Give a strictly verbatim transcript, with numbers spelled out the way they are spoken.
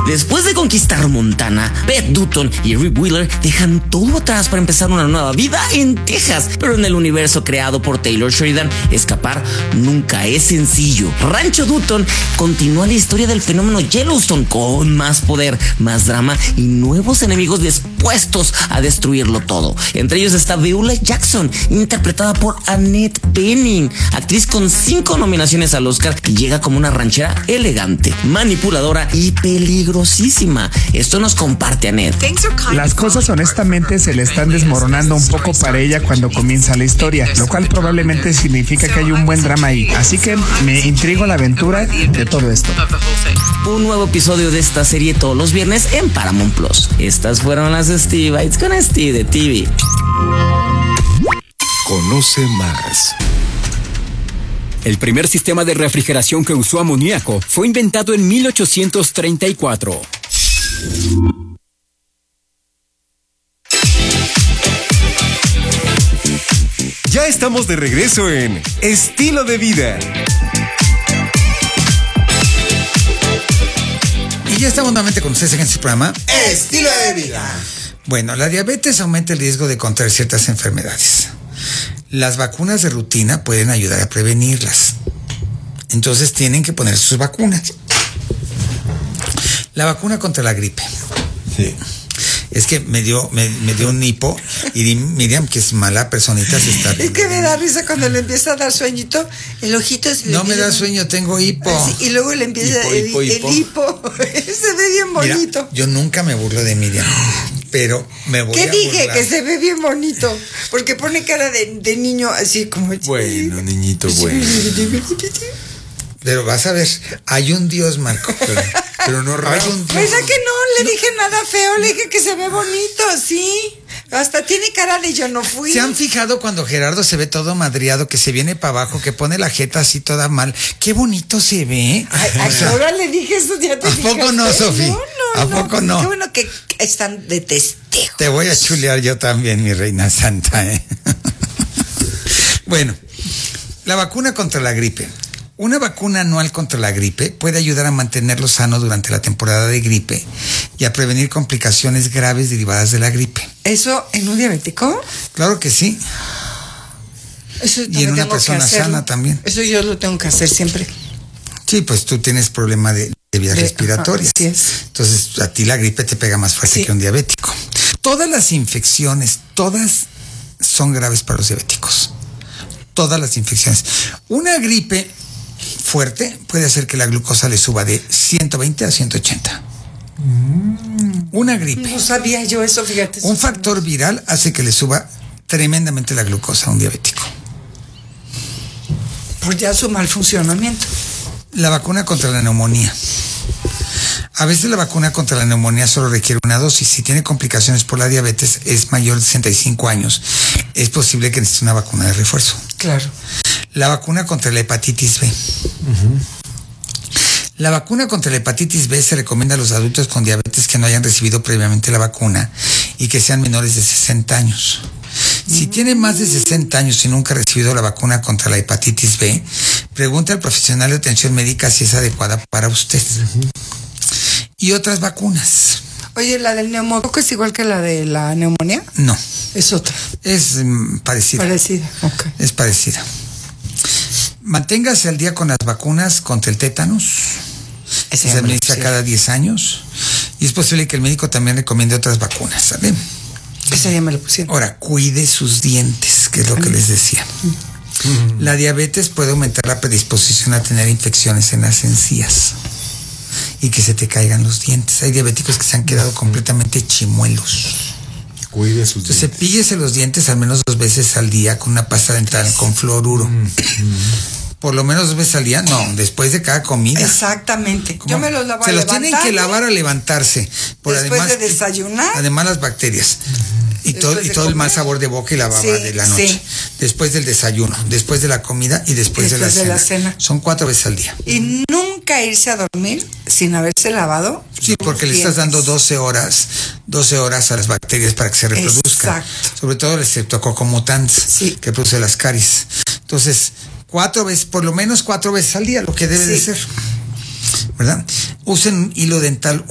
Después de conquistar Montana, Beth Dutton y Rip Wheeler dejan todo atrás para empezar una nueva vida en Texas. Pero en el universo creado por Taylor Sheridan, escapar nunca es sencillo. Rancho Dutton continúa la historia del fenómeno Yellowstone con más poder, más drama y nuevos enemigos dispuestos a destruirlo todo. Entre ellos está Beulah Jackson, interpretada por Annette Bening, actriz con cinco nominaciones al Oscar, que llega como una ranchera elegante, manipuladora y peligrosísima. Esto nos comparte Annette. Las cosas honestamente se le están desmoronando un poco para ella cuando comienza la historia, lo cual probablemente significa que hay un buen drama ahí. Así que me intriga la aventura de todo esto. Un nuevo episodio de esta serie todos los viernes en Paramount Plus. Estas fueron las Steve Bites con Steve de T V. Conoce más. El primer sistema de refrigeración que usó amoníaco fue inventado en mil ochocientos treinta y cuatro. Ya estamos de regreso en Estilo de Vida. Y ya estamos nuevamente con ustedes en este programa Estilo de Vida. Bueno, la diabetes aumenta el riesgo de contraer ciertas enfermedades. Las vacunas de rutina pueden ayudar a prevenirlas. Entonces tienen que poner sus vacunas. La vacuna contra la gripe. Sí. Es que me dio, me, me dio un hipo y Miriam, que es mala personita, se está... Es que me da risa cuando le empieza a dar sueñito, el ojito... Se no me da a... sueño, tengo hipo. Así, y luego le empieza hipo, el, hipo, el hipo. hipo. Se ve bien bonito. Mira, yo nunca me burlo de Miriam, pero me voy ¿Qué a dije? burlar. Que se ve bien bonito. Porque pone cara de, de niño así como... Bueno, niñito, bueno. Pero vas a ver, hay un Dios, Marco. Pero, pero no hay un Dios. ¿Verdad que no? Le dije nada feo, le dije que se ve bonito, sí. Hasta tiene cara de yo no fui. ¿Se han fijado cuando Gerardo se ve todo madriado, que se viene para abajo, que pone la jeta así toda mal? Qué bonito se ve. Ay, ¿a qué hora le dije eso? ¿Ya te ¿A poco fijaste? no, Sofi? No, no, ¿A no. poco no? Qué bueno que están de testigo. Te voy a chulear yo también, mi reina santa, ¿eh? Bueno, la vacuna contra la gripe. Una vacuna anual contra la gripe puede ayudar a mantenerlo sano durante la temporada de gripe y a prevenir complicaciones graves derivadas de la gripe. ¿Eso en un diabético? Claro que sí. Eso y en una persona sana también. Eso yo lo tengo que hacer siempre. Sí, pues tú tienes problema de, de vías de, respiratorias. Ajá, así es. Entonces a ti la gripe te pega más fuerte sí. que un diabético. Todas las infecciones, todas son graves para los diabéticos. Todas las infecciones. Una gripe fuerte puede hacer que la glucosa le suba de ciento veinte a ciento ochenta. Mm. Una gripe. No sabía yo eso, fíjate. Un factor viral hace que le suba tremendamente la glucosa a un diabético. Pues ya su mal funcionamiento. La vacuna contra la neumonía. A veces la vacuna contra la neumonía solo requiere una dosis. Si tiene complicaciones por la diabetes, es mayor de sesenta y cinco años, es posible que necesite una vacuna de refuerzo. Claro. La vacuna contra la hepatitis B. Uh-huh. La vacuna contra la hepatitis B se recomienda a los adultos con diabetes que no hayan recibido previamente la vacuna y que sean menores de sesenta años. Si uh-huh. tiene más de sesenta años y nunca ha recibido la vacuna contra la hepatitis B, pregunte al profesional de atención médica si es adecuada para usted. Uh-huh. Y otras vacunas. Oye, ¿la del neumococo es igual que la de la neumonía? No. Es otra. Es um, parecida. Parecida, ok. Es parecida. Manténgase al día con las vacunas contra el tétanos. Se administra cada diez años. Y es posible que el médico también recomiende otras vacunas, ¿saben? Esa ya me lo pusieron. Ahora, cuide sus dientes, que es lo que les decía. Mm. La diabetes puede aumentar la predisposición a tener infecciones en las encías y que se te caigan los dientes. Hay diabéticos que se han quedado completamente chimuelos. Cuide sus Entonces, dientes. cepíllese los dientes al menos dos veces al día con una pasta dental con fluoruro. Mm. Mm. Por lo menos dos veces al día, no, después de cada comida. Exactamente. ¿Cómo? Yo me los lavo Se a los levantar, tienen que lavar al levantarse. Por después además, de desayunar. Además las bacterias. Y Después todo, y de todo el mal comer. sabor de boca y la baba Sí, de la noche. sí. Después del desayuno, después de la comida y después, Después de, la, de cena. la cena. Son cuatro veces al día. Y nunca irse a dormir sin haberse lavado. Sí, porque le dientes. estás dando doce horas, doce horas a las bacterias para que se reproduzcan. Exacto. Sobre todo el Streptococcus mutans, sí. que produce las caries. Entonces, cuatro veces, por lo menos cuatro veces al día, lo que debe sí. de ser. ¿Verdad? Usen un hilo dental